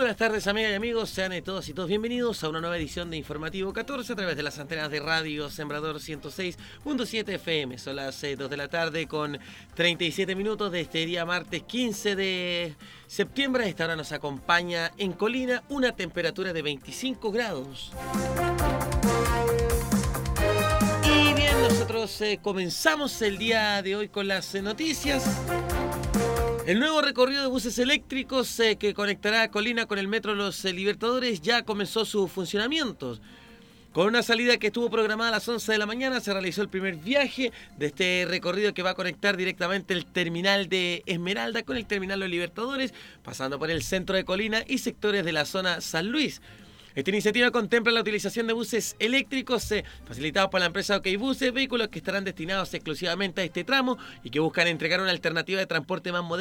buenas tardes, amigas y amigos. Sean todos y todos bienvenidos a una nueva edición de Informativo 14 a través de las antenas de Radio Sembrador 106.7 FM. Son las 2 de la tarde con 37 minutos de este día martes 15 de septiembre. A esta hora nos acompaña en Colina una temperatura de 25 grados. Y bien, nosotros comenzamos el día de hoy con las noticias. El nuevo recorrido de buses eléctricos que conectará a Colina con el Metro Los Libertadores ya comenzó su funcionamiento. Con una salida que estuvo programada a las 11 de la mañana, se realizó el primer viaje de este recorrido que va a conectar directamente el terminal de Esmeralda con el terminal Los Libertadores, pasando por el centro de Colina y sectores de la zona San Luis. Esta iniciativa contempla la utilización de buses eléctricos facilitados por la empresa OK Buses, vehículos que estarán destinados exclusivamente a este tramo y que buscan entregar una alternativa de transporte más moderna